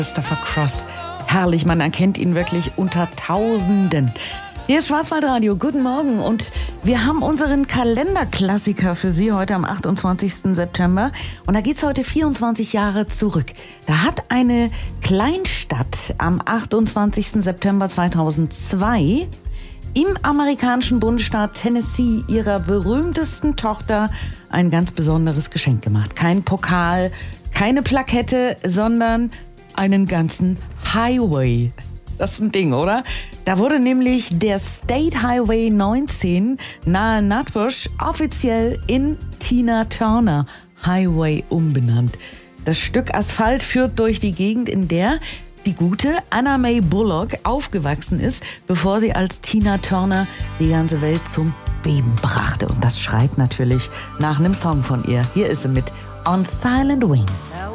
Christopher Cross. Herrlich, man erkennt ihn wirklich unter Tausenden. Hier ist Schwarzwaldradio, guten Morgen und wir haben unseren Kalenderklassiker für Sie heute am 28. September und da geht's heute 24 Jahre zurück. Da hat eine Kleinstadt am 28. September 2002 im amerikanischen Bundesstaat Tennessee ihrer berühmtesten Tochter ein ganz besonderes Geschenk gemacht. Kein Pokal, keine Plakette, sondern einen ganzen Highway. Das ist ein Ding, oder? Da wurde nämlich der State Highway 19 nahe Nutbush offiziell in Tina Turner Highway umbenannt. Das Stück Asphalt führt durch die Gegend, in der die gute Anna Mae Bullock aufgewachsen ist, bevor sie als Tina Turner die ganze Welt zum Beben brachte. Und das schreit natürlich nach einem Song von ihr. Hier ist sie mit On Silent Wings.